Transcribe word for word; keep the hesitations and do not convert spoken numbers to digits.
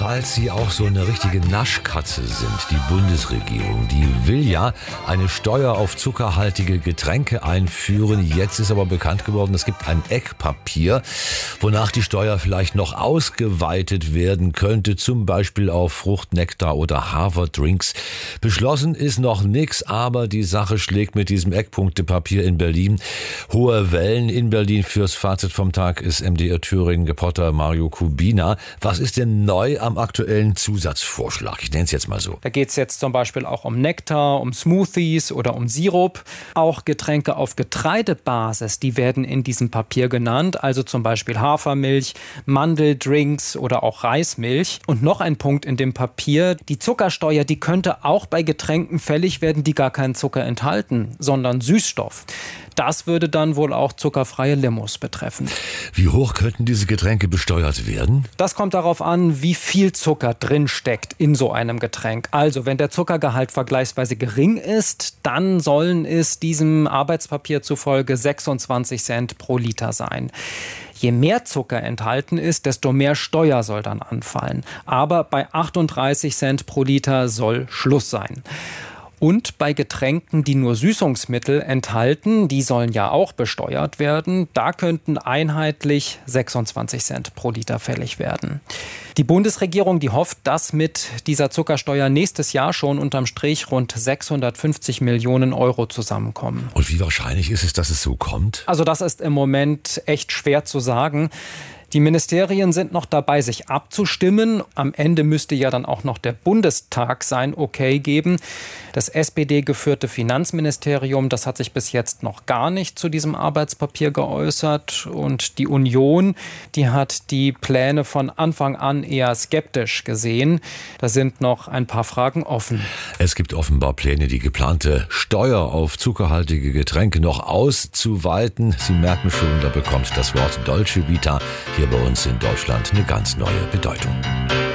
Falls Sie auch so eine richtige Naschkatze sind, die Bundesregierung, die will ja eine Steuer auf zuckerhaltige Getränke einführen. Jetzt ist aber bekannt geworden, es gibt ein Eckpapier, wonach die Steuer vielleicht noch ausgeweitet werden könnte, zum Beispiel auf Fruchtnektar oder Haverdrinks. Beschlossen ist noch nichts, aber die Sache schlägt mit diesem Eckpunktepapier in Berlin hohe Wellen. In Berlin fürs Fazit vom Tag ist M D R Thüringen-Reporter Mario Kubina. Was ist denn neu am aktuellen Zusatzvorschlag? Ich nenne es jetzt mal so. Da geht es jetzt zum Beispiel auch um Nektar, um Smoothies oder um Sirup. Auch Getränke auf Getreidebasis, die werden in diesem Papier genannt. Also zum Beispiel Hafermilch, Mandeldrinks oder auch Reismilch. Und noch ein Punkt in dem Papier. Die Zuckersteuer, die könnte auch bei Getränken fällig werden, die gar keinen Zucker enthalten, sondern Süßstoff. Das würde dann wohl auch zuckerfreie Limos betreffen. Wie hoch könnten diese Getränke besteuert werden? Das kommt darauf an, wie viel Zucker drin steckt in so einem Getränk. Also, wenn der Zuckergehalt vergleichsweise gering ist, dann sollen es diesem Arbeitspapier zufolge sechsundzwanzig Cent pro Liter sein. Je mehr Zucker enthalten ist, desto mehr Steuer soll dann anfallen. Aber bei achtunddreißig Cent pro Liter soll Schluss sein. Und bei Getränken, die nur Süßungsmittel enthalten, die sollen ja auch besteuert werden, da könnten einheitlich sechsundzwanzig Cent pro Liter fällig werden. Die Bundesregierung, die hofft, dass mit dieser Zuckersteuer nächstes Jahr schon unterm Strich rund sechshundertfünfzig Millionen Euro zusammenkommen. Und wie wahrscheinlich ist es, dass es so kommt? Also das ist im Moment echt schwer zu sagen. Die Ministerien sind noch dabei, sich abzustimmen. Am Ende müsste ja dann auch noch der Bundestag sein Okay geben. Das S P D-geführte Finanzministerium, das hat sich bis jetzt noch gar nicht zu diesem Arbeitspapier geäußert. Und die Union, die hat die Pläne von Anfang an eher skeptisch gesehen. Da sind noch ein paar Fragen offen. Es gibt offenbar Pläne, die geplante Steuer auf zuckerhaltige Getränke noch auszuweiten. Sie merken schon, da bekommt das Wort Dolce Vita hier bei uns in Deutschland eine ganz neue Bedeutung.